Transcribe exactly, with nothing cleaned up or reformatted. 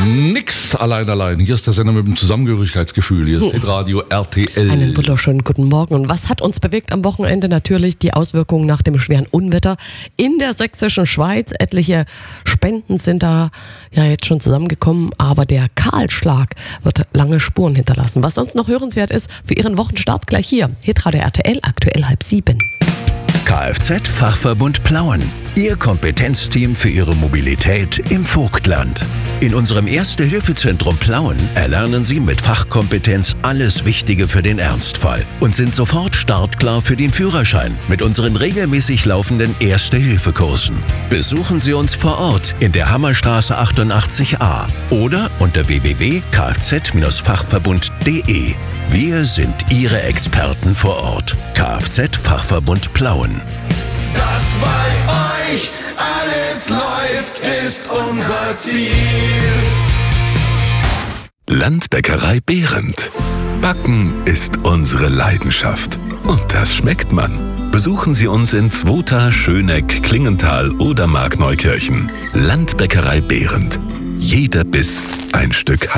Nix allein allein. Hier ist der Sender mit dem Zusammengehörigkeitsgefühl. Hier ist Hitradio R T L. Einen wunderschönen guten Morgen. Und was hat uns bewegt am Wochenende? Natürlich die Auswirkungen nach dem schweren Unwetter in der sächsischen Schweiz. Etliche Spenden sind da ja jetzt schon zusammengekommen, aber der Kahlschlag wird lange Spuren hinterlassen. Was sonst noch hörenswert ist für Ihren Wochenstart gleich hier. Hitradio R T L, aktuell halb sieben. Kfz-Fachverbund Plauen. Ihr Kompetenzteam für Ihre Mobilität im Vogtland. In unserem Erste-Hilfe-Zentrum Plauen erlernen Sie mit Fachkompetenz alles Wichtige für den Ernstfall und sind sofort startklar für den Führerschein mit unseren regelmäßig laufenden Erste-Hilfe-Kursen. Besuchen Sie uns vor Ort in der Hammerstraße achtundachtzig a oder unter w w w punkt kfz fachverbund punkt d e. Wir sind Ihre Experten vor Ort. Kfz-Fachverbund Plauen. Dass bei euch alles läuft, ist unser Ziel. Landbäckerei Behrendt. Backen ist unsere Leidenschaft. Und das schmeckt man. Besuchen Sie uns in Zwota, Schöneck, Klingenthal oder Markneukirchen. Landbäckerei Behrendt. Jeder Biss ein Stück